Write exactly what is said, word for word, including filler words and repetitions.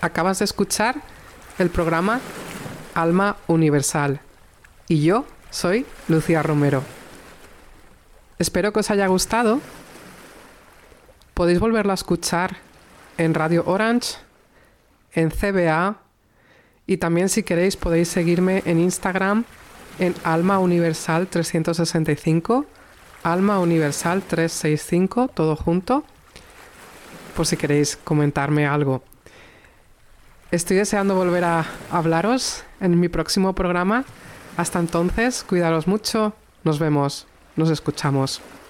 Acabas de escuchar el programa Alma Universal y yo soy Lucía Romero. Espero que os haya gustado. Podéis volverlo a escuchar en Radio Orange, en C B A y también, si queréis, podéis seguirme en Instagram en Alma Universal trescientos sesenta y cinco, Alma Universal trescientos sesenta y cinco, todo junto, por si queréis comentarme algo. Estoy deseando volver a hablaros en mi próximo programa. Hasta entonces, cuidaros mucho. Nos vemos, nos escuchamos.